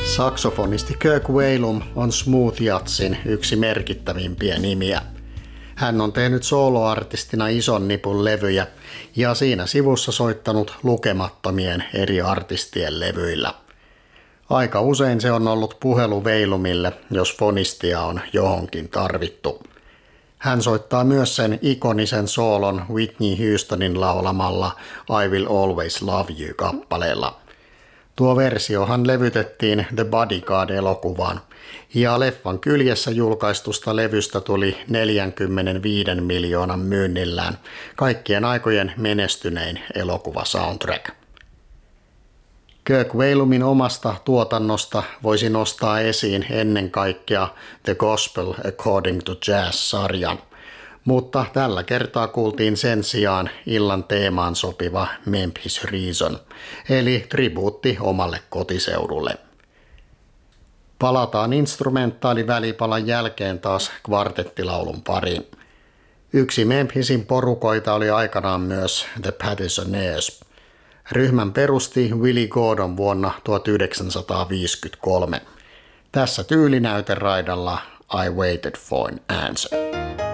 Saksofonisti Kirk Whalum on smooth jazzin yksi merkittävimpiä nimiä. Hän on tehnyt soloartistina ison nipun levyjä ja siinä sivussa soittanut lukemattomien eri artistien levyillä. Aika usein se on ollut puhelu Whalumille, jos fonistia on johonkin tarvittu. Hän soittaa myös sen ikonisen soolon Whitney Houstonin laulamalla I Will Always Love You-kappaleella. Tuo versiohan levytettiin The Bodyguard-elokuvaan, ja leffan kyljessä julkaistusta levystä tuli 45 miljoonan myynnillään kaikkien aikojen menestynein elokuvasoundtrack. Kirk Whalumin omasta tuotannosta voisi nostaa esiin ennen kaikkea The Gospel According to Jazz-sarjan, mutta tällä kertaa kuultiin sen sijaan illan teemaan sopiva Memphis Reason, eli tribuutti omalle kotiseudulle. Palataan instrumentaalivälipalan jälkeen taas kvartettilaulun pariin. Yksi Memphisin porukoita oli aikanaan myös The Pattisonaires. Ryhmän perusti Willie Gordon vuonna 1953. Tässä tyylinäyteraidalla I Waited for an Answer.